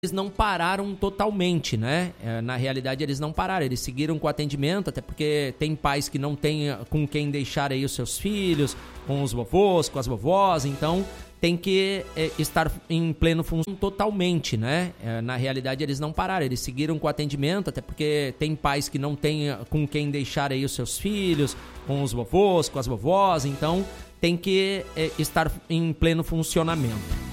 Eles não pararam totalmente, né? Na realidade, eles não pararam, eles seguiram com o atendimento, até porque tem pais que não têm com quem deixar aí os seus filhos, com os vovôs, com as vovós, então tem que estar em pleno funcionamento totalmente, né? Na realidade, eles não pararam, eles seguiram com o atendimento, até porque tem pais que não têm com quem deixar aí os seus filhos, com os vovôs, com as vovós, então tem que estar em pleno funcionamento.